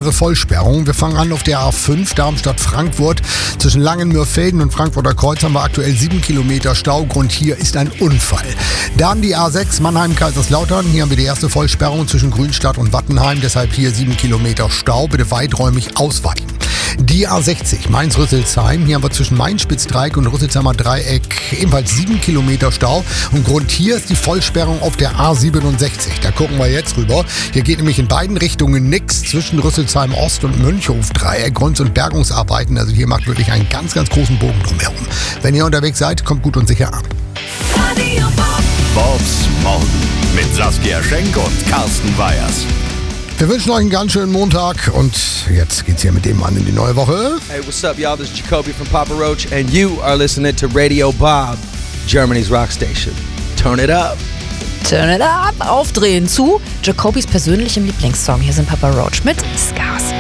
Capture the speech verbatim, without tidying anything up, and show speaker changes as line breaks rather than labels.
weitere Vollsperrungen. Wir fangen an auf der A fünf Darmstadt-Frankfurt. Zwischen Langenmürfelden und Frankfurter Kreuz haben wir aktuell sieben Kilometer Stau. Grund hier ist ein Unfall. Dann die A sechs Mannheim-Kaiserslautern. Hier haben wir die erste Vollsperrung zwischen Grünstadt und Wattenheim. Deshalb hier sieben Kilometer Stau. Bitte weiträumig ausweichen. Die A sechzig Mainz-Rüsselsheim. Hier haben wir zwischen Main-Spitzdreieck und Rüsselsheimer Dreieck ebenfalls sieben Kilometer Stau. Und Grund hier ist die Vollsperrung auf der A siebenundsechzig. Da gucken wir jetzt rüber. Hier geht nämlich in beiden Richtungen nichts zwischen Rüsselsheim Ost und Mönchhof-Dreieck. Grund- und Bergungsarbeiten. Also hier macht wirklich einen ganz, ganz großen Bogen drumherum. Wenn ihr unterwegs seid, kommt gut und sicher an.
Bobs Morgen mit Saskia Schenk und Carsten Weyers.
Wir wünschen euch einen ganz schönen Montag und jetzt geht's hier mit dem Mann in die neue Woche.
Hey, what's up, y'all? This is Jacoby from Papa Roach and you are listening to Radio Bob, Germany's rock station. Turn it up.
Turn it up. Aufdrehen zu Jacobys persönlichem Lieblingssong. Hier sind Papa Roach mit Scars.